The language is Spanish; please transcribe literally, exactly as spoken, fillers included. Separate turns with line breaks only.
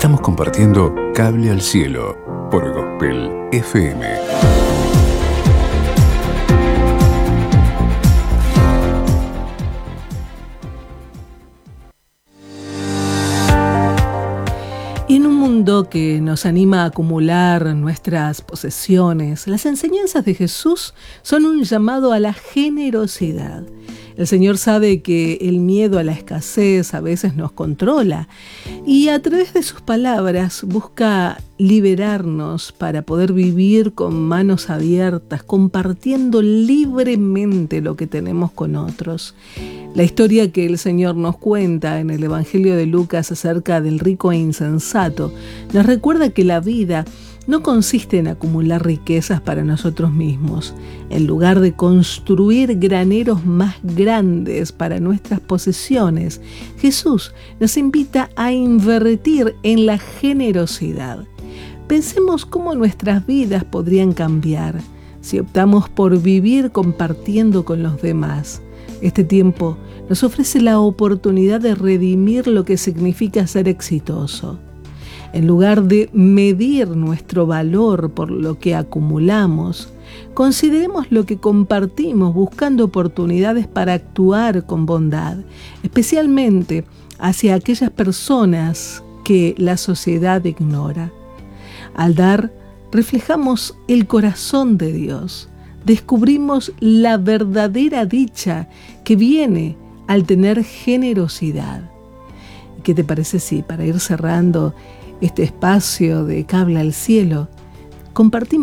Estamos compartiendo Cable al Cielo por Gospel F M.
Y en un mundo que nos anima a acumular nuestras posesiones, las enseñanzas de Jesús son un llamado a la generosidad. El Señor sabe que el miedo a la escasez a veces nos controla y a través de sus palabras busca liberarnos para poder vivir con manos abiertas, compartiendo libremente lo que tenemos con otros. La historia que el Señor nos cuenta en el Evangelio de Lucas acerca del rico e insensato nos recuerda que la vida no consiste en acumular riquezas para nosotros mismos. En lugar de construir graneros más grandes para nuestras posesiones, Jesús nos invita a invertir en la generosidad. Pensemos cómo nuestras vidas podrían cambiar si optamos por vivir compartiendo con los demás. Este tiempo nos ofrece la oportunidad de redimir lo que significa ser exitoso. En lugar de medir nuestro valor por lo que acumulamos, consideremos lo que compartimos buscando oportunidades para actuar con bondad, especialmente hacia aquellas personas que la sociedad ignora. Al dar, reflejamos el corazón de Dios. Descubrimos la verdadera dicha que viene al tener generosidad. ¿Qué te parece si, para ir cerrando este espacio de Cable al Cielo, compartimos